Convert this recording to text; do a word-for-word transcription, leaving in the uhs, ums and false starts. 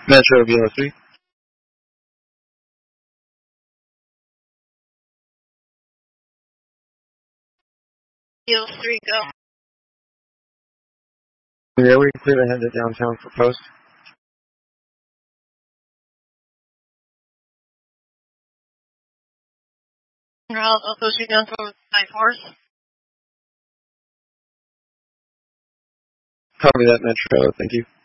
Metro B L three. B L three, go. Yeah, we can clear the head to downtown for post. I'll, I'll post you down for five horse. Copy that, Metro. Thank you.